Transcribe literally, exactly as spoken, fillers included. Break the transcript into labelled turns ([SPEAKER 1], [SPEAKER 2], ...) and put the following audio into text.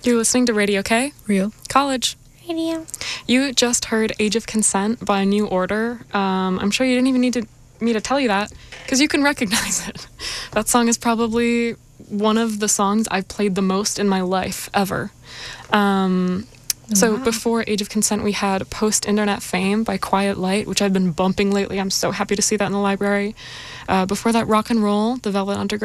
[SPEAKER 1] You're listening to Radio K,
[SPEAKER 2] Real
[SPEAKER 1] College.
[SPEAKER 2] Radio.
[SPEAKER 1] You just heard Age of Consent by New Order. Um, I'm sure you didn't even need to, me to tell you that, because you can recognize it. That song is probably one of the songs I've played the most in my life, ever. Um, so
[SPEAKER 2] Wow.
[SPEAKER 1] before Age of Consent, we had Post-Internet Fame by Quiet Light, which I've been bumping lately. I'm so happy to see that in the library. Uh, before that, Rock and Roll, the Velvet Underground.